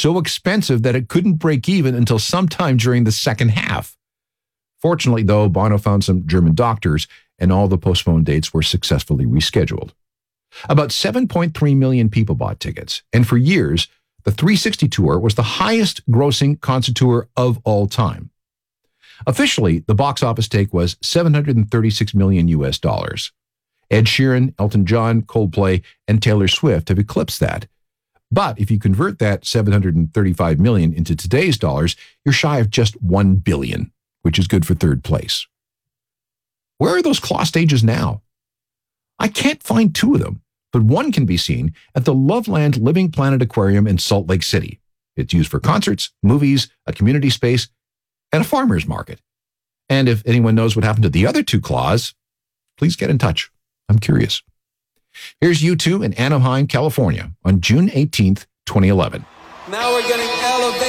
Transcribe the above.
so expensive that it couldn't break even until sometime during the second half. Fortunately, though, Bono found some German doctors, and all the postponed dates were successfully rescheduled. About 7.3 million people bought tickets, and for years, the 360 tour was the highest grossing concert tour of all time. Officially, the box office take was $736 million US. Ed Sheeran, Elton John, Coldplay, and Taylor Swift have eclipsed that. But if you convert that $735 million into today's dollars, you're shy of just $1 billion, which is good for third place. Where are those claw stages now? I can't find two of them, but one can be seen at the Loveland Living Planet Aquarium in Salt Lake City. It's used for concerts, movies, a community space, and a farmer's market. And if anyone knows what happened to the other two claws, please get in touch. I'm curious. Here's U2 in Anaheim, California on June 18th, 2011. Now we're getting elevated.